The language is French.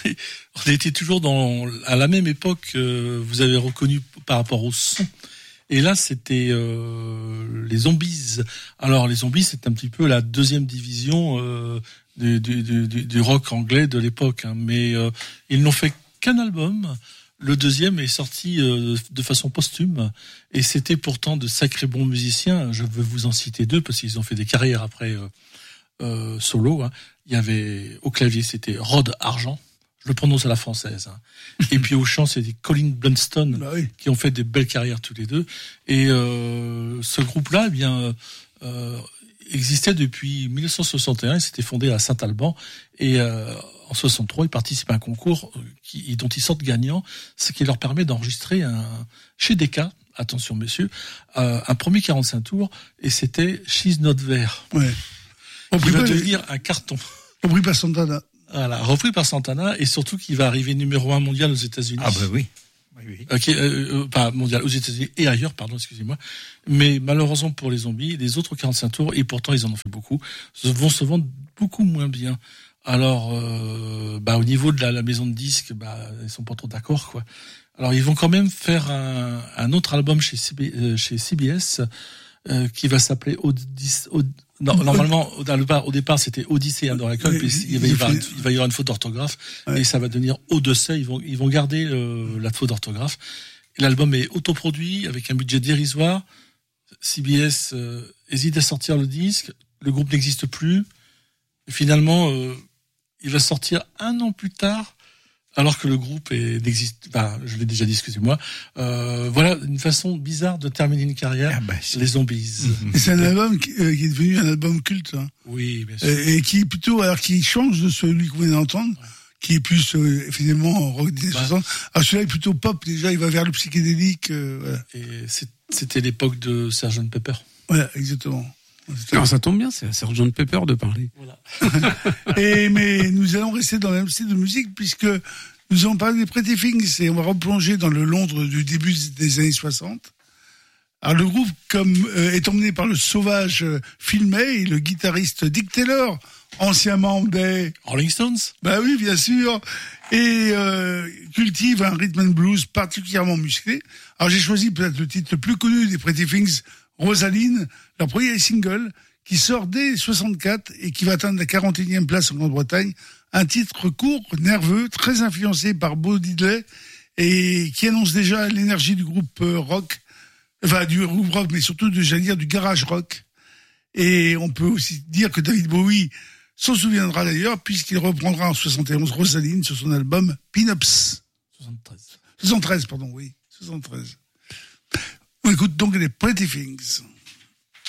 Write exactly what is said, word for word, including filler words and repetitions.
on était toujours dans à la même époque. Euh, vous avez reconnu par rapport au son. Et là, c'était euh, les Zombies. Alors, les Zombies, c'est un petit peu la deuxième division euh, du, du, du, du rock anglais de l'époque. Hein. Mais euh, ils n'ont fait qu'un album. Le deuxième est sorti euh, de façon posthume. Et c'était pourtant de sacrés bons musiciens. Je veux vous en citer deux, parce qu'ils ont fait des carrières après euh, euh, solo. Hein. Il y avait, au clavier, c'était Rod Argent. Je le prononce à la française. Hein. Et puis au chant, c'est des Colin Blunstone bah oui. qui ont fait des belles carrières tous les deux. Et euh, ce groupe-là, eh bien, euh, existait depuis dix-neuf cent soixante et un. Il s'était fondé à Saint-Alban. Et euh, en soixante-trois, ils participent à un concours qui, dont ils sortent gagnants, ce qui leur permet d'enregistrer un, chez Decca, attention messieurs, euh, un premier quarante-cinq tours. Et c'était She's Not There. Ouais. Qui va devenir un carton. Repris par Santana. Voilà, repris par Santana, et surtout qu'il va arriver numéro un mondial aux États-Unis. Ah bah oui. Oui, oui. Ok, euh, euh, pas mondial, aux États-Unis et ailleurs, pardon, excusez-moi. Mais malheureusement pour les Zombies, les autres quarante-cinq tours, et pourtant ils en ont fait beaucoup, vont se vendre beaucoup moins bien. Alors, euh, bah au niveau de la, la maison de disques, bah ils sont pas trop d'accord, quoi. Alors ils vont quand même faire un, un autre album chez C B, euh, chez C B S euh, qui va s'appeler Odyssey. Od- Non, normalement, au départ, au départ, c'était Odyssée and Oracle, oui, puis il va, y avoir, il va y avoir une faute d'orthographe, ouais. Et ça va devenir Odyssey. Ils vont, ils vont garder euh, la faute d'orthographe. Et l'album est autoproduit, avec un budget dérisoire. C B S euh, hésite à sortir le disque. Le groupe n'existe plus. Et finalement, euh, il va sortir un an plus tard, alors que le groupe est, n'existe, enfin, je l'ai déjà dit, excusez-moi. Euh, voilà une façon bizarre de terminer une carrière. Ah bah, les Zombies. Et c'est un album qui, euh, qui est devenu un album culte. Hein. Oui, bien sûr. Et, et qui est plutôt, alors qui change de celui qu'on vient d'entendre, ouais. Qui est plus euh, finalement rock des bah. soixante. Alors celui-là est plutôt pop. Déjà, il va vers le psychédélique. Euh, voilà. Et c'est, c'était l'époque de sergent Pepper. Ouais, exactement. Alors ça tombe bien, c'est à sergent Pepper de parler. Voilà. Et mais nous allons rester dans le même style de musique puisque nous allons parler des Pretty Things et on va replonger dans le Londres du début des années soixante. Alors le groupe comme euh, est emmené par le sauvage euh, Phil May et le guitariste Dick Taylor, ancien membre des Rolling Stones. Bah oui, bien sûr. Et euh, cultive un rhythm and blues particulièrement musclé. Alors j'ai choisi peut-être le titre le plus connu des Pretty Things, Rosaline, leur premier single, qui sort dès soixante-quatre et qui va atteindre la quarante et unième place en Grande-Bretagne. Un titre court, nerveux, très influencé par Bo Diddley et qui annonce déjà l'énergie du groupe rock, enfin du groupe rock, mais surtout de, j'allais dire, du garage rock. Et on peut aussi dire que David Bowie s'en souviendra d'ailleurs, puisqu'il reprendra en soixante et onze Rosaline sur son album Pin-Ups. soixante-treize. soixante-treize, pardon, oui. soixante-treize. On écoute donc les Pretty Things.